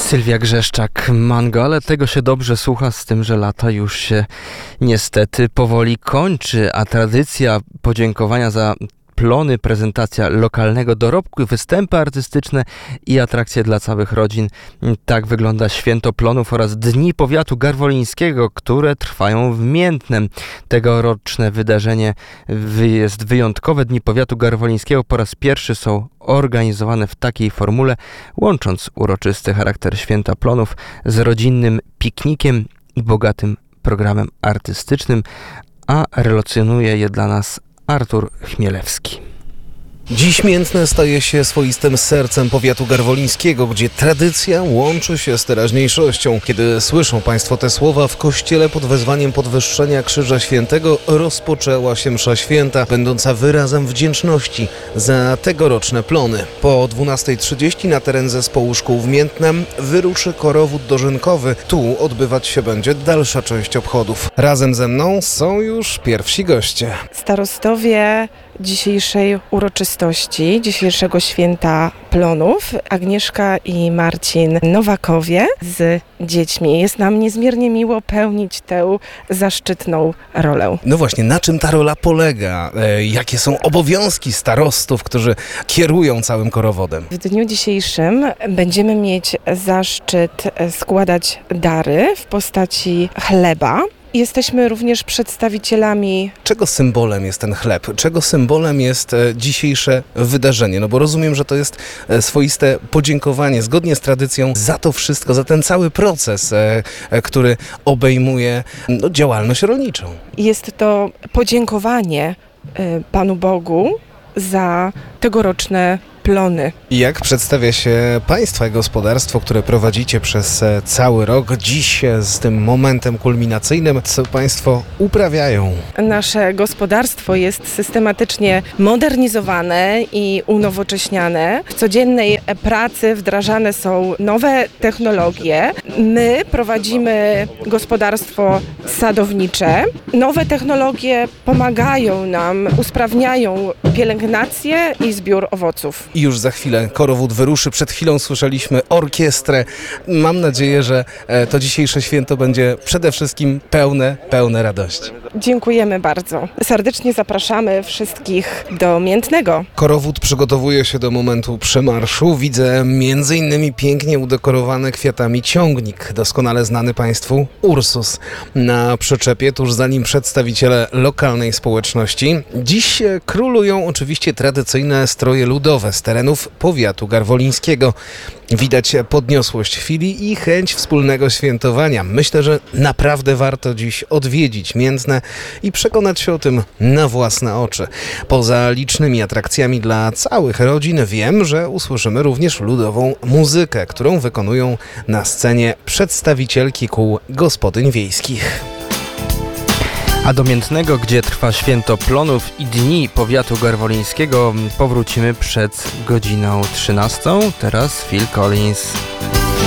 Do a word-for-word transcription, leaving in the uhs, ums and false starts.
Sylwia Grzeszczak, Mango, ale tego się dobrze słucha, z tym, że lata już się niestety powoli kończy, a tradycja podziękowania za plony, prezentacja lokalnego dorobku, występy artystyczne i atrakcje dla całych rodzin. Tak wygląda Święto Plonów oraz Dni Powiatu Garwolińskiego, które trwają w Miętnem. Tegoroczne wydarzenie jest wyjątkowe. Dni Powiatu Garwolińskiego po raz pierwszy są organizowane w takiej formule, łącząc uroczysty charakter Święta Plonów z rodzinnym piknikiem i bogatym programem artystycznym, a relacjonuje je dla nas Artur Chmielewski. Dziś Miętne staje się swoistym sercem powiatu garwolińskiego, gdzie tradycja łączy się z teraźniejszością. Kiedy słyszą Państwo te słowa, w kościele pod wezwaniem podwyższenia Krzyża Świętego rozpoczęła się msza święta, będąca wyrazem wdzięczności za tegoroczne plony. Po dwunastej trzydzieści na teren zespołu szkół w Miętnem wyruszy korowód dożynkowy. Tu odbywać się będzie dalsza część obchodów. Razem ze mną są już pierwsi goście. Starostowie dzisiejszej uroczystości, dzisiejszego Święta Plonów, Agnieszka i Marcin Nowakowie z dziećmi. Jest nam niezmiernie miło pełnić tę zaszczytną rolę. No właśnie, na czym ta rola polega? E, jakie są obowiązki starostów, którzy kierują całym korowodem? W dniu dzisiejszym będziemy mieć zaszczyt składać dary w postaci chleba. Jesteśmy również przedstawicielami... Czego symbolem jest ten chleb? Czego symbolem jest dzisiejsze wydarzenie? No bo rozumiem, że to jest swoiste podziękowanie zgodnie z tradycją za to wszystko, za ten cały proces, który obejmuje no, działalność rolniczą. Jest to podziękowanie Panu Bogu za tegoroczne plony. Jak przedstawia się Państwa gospodarstwo, które prowadzicie przez cały rok? Dziś z tym momentem kulminacyjnym, co Państwo uprawiają? Nasze gospodarstwo jest systematycznie modernizowane i unowocześniane. W codziennej pracy wdrażane są nowe technologie. My prowadzimy gospodarstwo sadownicze. Nowe technologie pomagają nam, usprawniają pielęgnację i zbiór owoców. I już za chwilę korowód wyruszy. Przed chwilą słyszeliśmy orkiestrę. Mam nadzieję, że to dzisiejsze święto będzie przede wszystkim pełne, pełne radości. Dziękujemy bardzo. Serdecznie zapraszamy wszystkich do Miętnego. Korowód przygotowuje się do momentu przemarszu. Widzę między innymi pięknie udekorowany kwiatami ciągnik, doskonale znany Państwu Ursus. Na przyczepie, tuż za nim przedstawiciele lokalnej społeczności. Dziś królują oczywiście tradycyjne stroje ludowe z terenów powiatu garwolińskiego. Widać podniosłość chwili i chęć wspólnego świętowania. Myślę, że naprawdę warto dziś odwiedzić Miętne i przekonać się o tym na własne oczy. Poza licznymi atrakcjami dla całych rodzin wiem, że usłyszymy również ludową muzykę, którą wykonują na scenie przedstawicielki kół gospodyń wiejskich. A do Miętnego, gdzie trwa Święto Plonów i Dni Powiatu Garwolińskiego, powrócimy przed godziną trzynastą. Teraz Phil Collins.